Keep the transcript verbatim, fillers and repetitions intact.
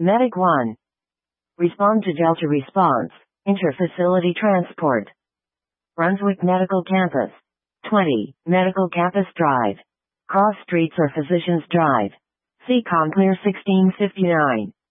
Medic one. Respond to Delta Response. Inter-facility transport. Brunswick Medical Campus. twenty. Medical Campus Drive. Cross Streets or Physicians Drive. C. Clear sixteen fifty-nine.